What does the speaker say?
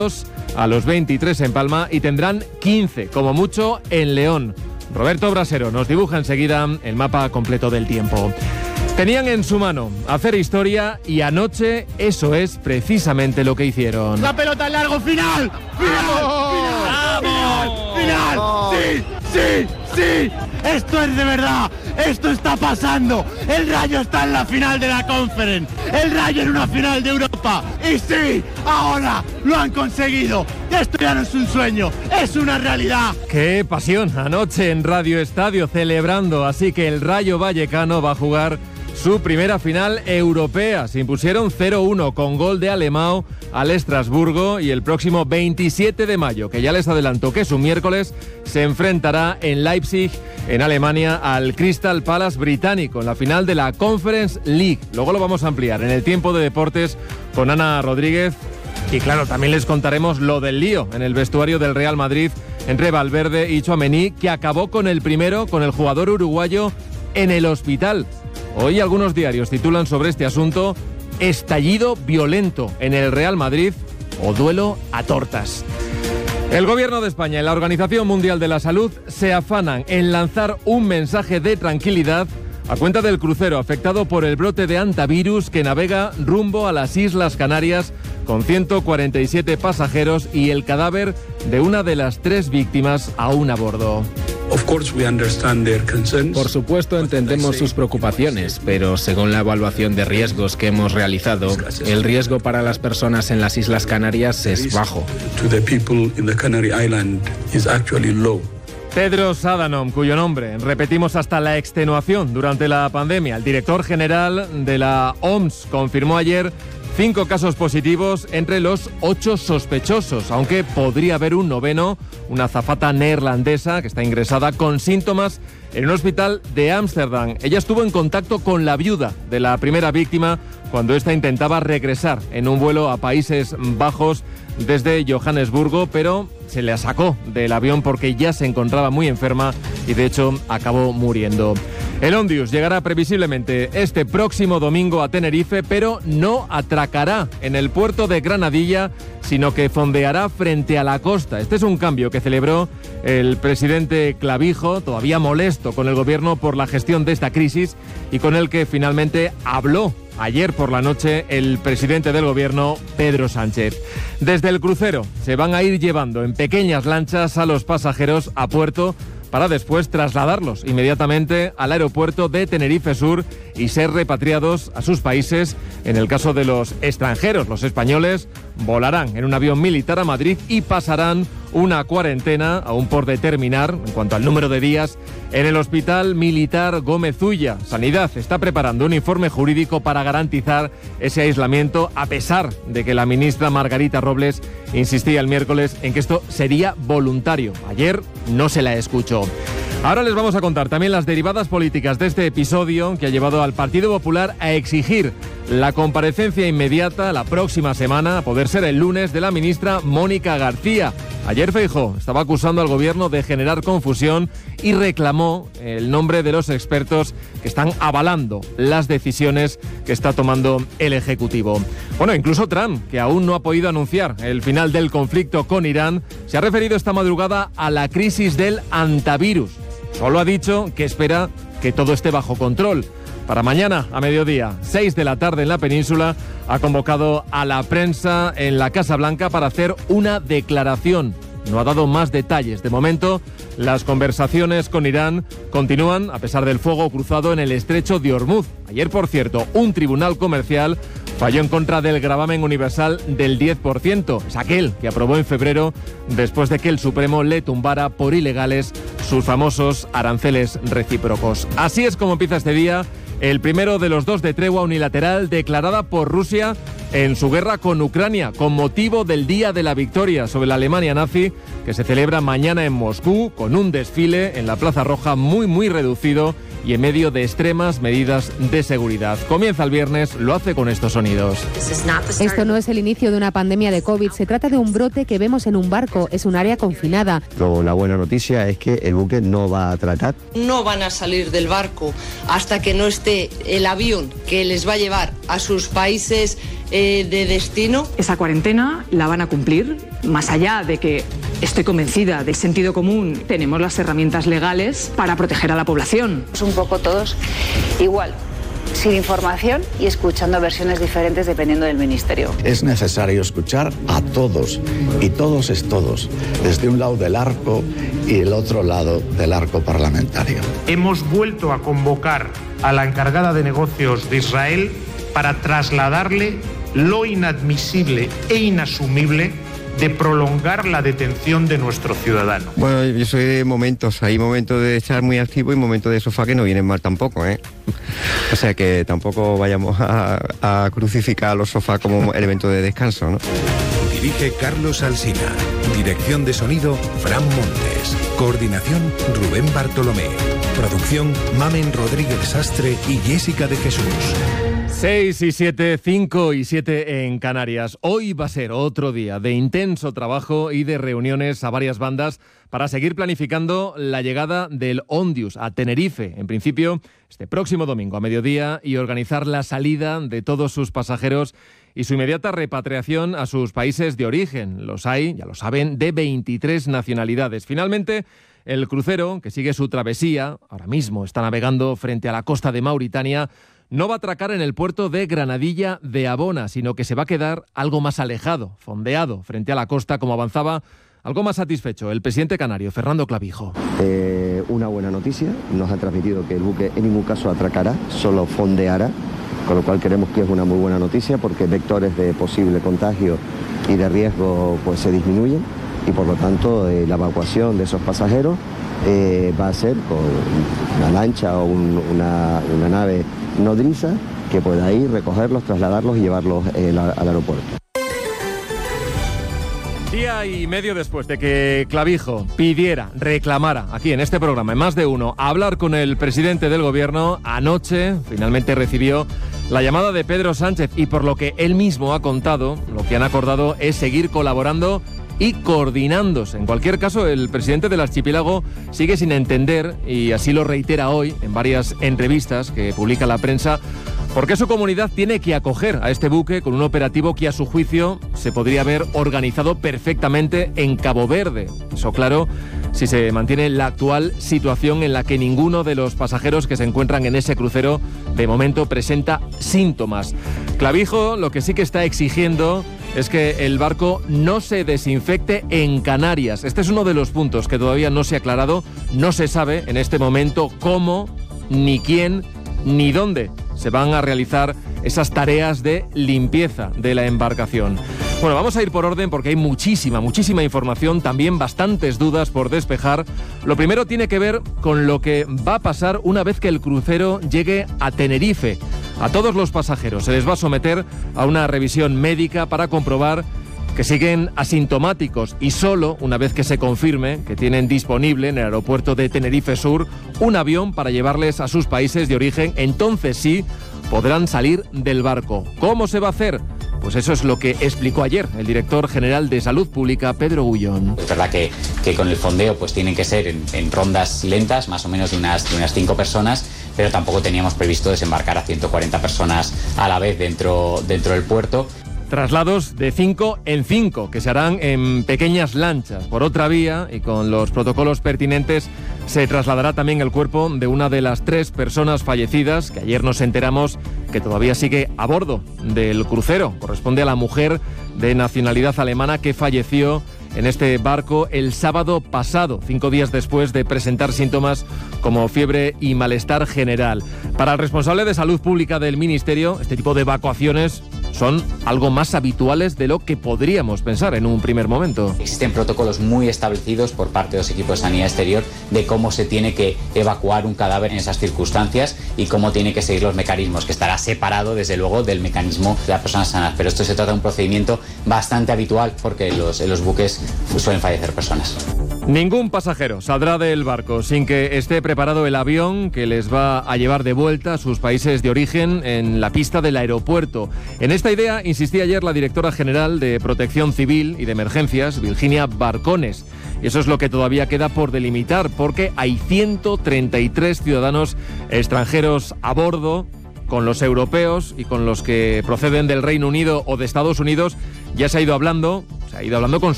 a los 23 en Palma y tendrán 15, como mucho, en León. Roberto Brasero nos dibuja enseguida el mapa completo del tiempo. Tenían en su mano hacer historia y anoche eso es precisamente lo que hicieron. ¡La pelota en largo! ¡Final! ¡Final! ¡Vamos! ¡Final! ¡Sí! ¡Sí! ¡Sí! ¡Esto es de verdad! ¡Esto está pasando! ¡El Rayo está en la final de la Conference! ¡El Rayo en una final de Europa! ¡Y sí! ¡Ahora lo han conseguido! ¡Esto ya no es un sueño! ¡Es una realidad! ¡Qué pasión! Anoche en Radio Estadio celebrando, así que el Rayo Vallecano va a jugar su primera final europea. Se impusieron 0-1 con gol de Alemão al Estrasburgo y el próximo 27 de mayo, que ya les adelanto que es un miércoles, se enfrentará en Leipzig, en Alemania, al Crystal Palace británico en la final de la Conference League. Luego lo vamos a ampliar en el tiempo de deportes con Ana Rodríguez. Y claro, también les contaremos lo del lío en el vestuario del Real Madrid entre Valverde y Tchouaméni, que acabó con el primero, con el jugador uruguayo, en el hospital. Hoy algunos diarios titulan sobre este asunto: estallido violento en el Real Madrid o duelo a tortas. El Gobierno de España y la Organización Mundial de la Salud se afanan en lanzar un mensaje de tranquilidad a cuenta del crucero afectado por el brote de hantavirus que navega rumbo a las Islas Canarias con 147 pasajeros y el cadáver de una de las 3 víctimas aún a bordo. Por supuesto entendemos sus preocupaciones, pero según la evaluación de riesgos que hemos realizado, el riesgo para las personas en las Islas Canarias es bajo. Tedros Adhanom, cuyo nombre repetimos hasta la extenuación durante la pandemia, el director general de la OMS, confirmó ayer 5 casos positivos entre los 8 sospechosos, aunque podría haber un 9º, una azafata neerlandesa que está ingresada con síntomas en un hospital de Ámsterdam. Ella estuvo en contacto con la viuda de la primera víctima cuando ésta intentaba regresar en un vuelo a Países Bajos desde Johannesburgo, pero se le sacó del avión porque ya se encontraba muy enferma y de hecho acabó muriendo. El Ondius llegará previsiblemente este próximo domingo a Tenerife, pero no atracará en el puerto de Granadilla, sino que fondeará frente a la costa. Este es un cambio que celebró el presidente Clavijo, todavía molesto con el gobierno por la gestión de esta crisis y con el que finalmente habló ayer por la noche el presidente del gobierno, Pedro Sánchez. Desde el crucero se van a ir llevando en pequeñas lanchas a los pasajeros a puerto para después trasladarlos inmediatamente al aeropuerto de Tenerife Sur y ser repatriados a sus países. En el caso de los extranjeros, los españoles volarán en un avión militar a Madrid y pasarán una cuarentena, aún por determinar, en cuanto al número de días, en el Hospital Militar Gómez Ulla. Sanidad está preparando un informe jurídico para garantizar ese aislamiento, a pesar de que la ministra Margarita Robles insistía el miércoles en que esto sería voluntario. Ayer no se la escuchó. Ahora les vamos a contar también las derivadas políticas de este episodio que ha llevado al Partido Popular a exigir la comparecencia inmediata la próxima semana, a poder ser el lunes, de la ministra Mónica García. Ayer Feijóo estaba acusando al gobierno de generar confusión y reclamó el nombre de los expertos que están avalando las decisiones que está tomando el Ejecutivo. Bueno, incluso Trump, que aún no ha podido anunciar el final del conflicto con Irán, se ha referido esta madrugada a la crisis del hantavirus. Solo ha dicho que espera que todo esté bajo control. Para mañana, a mediodía, 6 de la tarde en la península, ha convocado a la prensa en la Casa Blanca para hacer una declaración. No ha dado más detalles. De momento, las conversaciones con Irán continúan a pesar del fuego cruzado en el estrecho de Hormuz. Ayer, por cierto, un tribunal comercial falló en contra del gravamen universal del 10%. Es aquel que aprobó en febrero después de que el Supremo le tumbara por ilegales sus famosos aranceles recíprocos. Así es como empieza este día, el primero de los 2 de tregua unilateral declarada por Rusia en su guerra con Ucrania, con motivo del Día de la Victoria sobre la Alemania nazi, que se celebra mañana en Moscú, con un desfile en la Plaza Roja muy reducido y en medio de extremas medidas de seguridad. Comienza el viernes, lo hace con estos sonidos. Esto no es el inicio de una pandemia de COVID, se trata de un brote que vemos en un barco, es un área confinada. La buena noticia es que el buque no va a atracar. No van a salir del barco hasta que no esté el avión que les va a llevar a sus países de destino. Esa cuarentena la van a cumplir, más allá de que estoy convencida de sentido común, tenemos las herramientas legales para proteger a la población. Un poco todos igual, sin información y escuchando versiones diferentes dependiendo del ministerio. Es necesario escuchar a todos, y todos es todos, desde un lado del arco y el otro lado del arco parlamentario. Hemos vuelto a convocar a la encargada de negocios de Israel para trasladarle lo inadmisible e inasumible de prolongar la detención de nuestro ciudadano. Bueno, yo soy de momentos, hay momentos de estar muy activo y momentos de sofá que no vienen mal tampoco, ¿eh? O sea que tampoco vayamos a crucificar a los sofás como elemento de descanso, ¿no? Dirige Carlos Alsina. Dirección de sonido, Fran Montes. Coordinación, Rubén Bartolomé. Producción, Mamen Rodríguez Sastre y Jessica de Jesús. 6 y 7, 5 y 7 en Canarias. Hoy va a ser otro día de intenso trabajo y de reuniones a varias bandas para seguir planificando la llegada del Ondius a Tenerife, en principio este próximo domingo a mediodía, y organizar la salida de todos sus pasajeros y su inmediata repatriación a sus países de origen. Los hay, ya lo saben, de 23 nacionalidades. Finalmente, el crucero, que sigue su travesía, ahora mismo está navegando frente a la costa de Mauritania, no va a atracar en el puerto de Granadilla de Abona, sino que se va a quedar algo más alejado, fondeado, frente a la costa, como avanzaba, algo más satisfecho el presidente canario, Fernando Clavijo. Una buena noticia, nos ha transmitido que el buque en ningún caso atracará, solo fondeará, con lo cual creemos que es una muy buena noticia porque vectores de posible contagio y de riesgo pues se disminuyen y por lo tanto la evacuación de esos pasajeros va a ser con una lancha o una nave nodriza que pueda ir, recogerlos, trasladarlos y llevarlos al aeropuerto. Día y medio después de que Clavijo pidiera, reclamara aquí en este programa, en Más de Uno, hablar con el presidente del gobierno, anoche finalmente recibió la llamada de Pedro Sánchez y por lo que él mismo ha contado, lo que han acordado es seguir colaborando y coordinándose. En cualquier caso, el presidente del archipiélago sigue sin entender, y así lo reitera hoy en varias entrevistas que publica la prensa, por qué su comunidad tiene que acoger a este buque con un operativo que a su juicio se podría haber organizado perfectamente en Cabo Verde. Eso claro, si se mantiene la actual situación en la que ninguno de los pasajeros que se encuentran en ese crucero de momento presenta síntomas. Clavijo lo que sí que está exigiendo es que el barco no se desinfecte en Canarias. Este es uno de los puntos que todavía no se ha aclarado. No se sabe en este momento cómo, ni quién, ni dónde se van a realizar esas tareas de limpieza de la embarcación. Bueno, vamos a ir por orden porque hay muchísima información, también bastantes dudas por despejar. Lo primero tiene que ver con lo que va a pasar una vez que el crucero llegue a Tenerife. A todos los pasajeros se les va a someter a una revisión médica para comprobar que siguen asintomáticos y solo una vez que se confirme que tienen disponible en el aeropuerto de Tenerife Sur un avión para llevarles a sus países de origen, entonces sí podrán salir del barco. ¿Cómo se va a hacer? Pues eso es lo que explicó ayer el director general de Salud Pública, Pedro Gullón. Es verdad que con el fondeo pues tienen que ser en rondas lentas, más o menos de unas 5 personas, pero tampoco teníamos previsto desembarcar a 140 personas a la vez dentro del puerto. Traslados de 5 en 5, que se harán en pequeñas lanchas. Por otra vía, y con los protocolos pertinentes, se trasladará también el cuerpo de una de las 3 personas fallecidas, que ayer nos enteramos que todavía sigue a bordo del crucero. Corresponde a la mujer de nacionalidad alemana que falleció en este barco el sábado pasado, 5 días después de presentar síntomas como fiebre y malestar general. Para el responsable de Salud Pública del Ministerio, este tipo de evacuaciones son algo más habituales de lo que podríamos pensar en un primer momento. Existen protocolos muy establecidos por parte de los equipos de sanidad exterior de cómo se tiene que evacuar un cadáver en esas circunstancias y cómo tiene que seguir los mecanismos, que estará separado desde luego del mecanismo de las personas sanas. Pero esto se trata de un procedimiento bastante habitual porque en los buques suelen fallecer personas. Ningún pasajero saldrá del barco sin que esté preparado el avión que les va a llevar de vuelta a sus países de origen en la pista del aeropuerto. En esta idea insistía ayer la directora general de Protección Civil y de Emergencias, Virginia Barcones. Y eso es lo que todavía queda por delimitar, porque hay 133 ciudadanos extranjeros a bordo. Con los europeos y con los que proceden del Reino Unido o de Estados Unidos ya se ha ido hablando con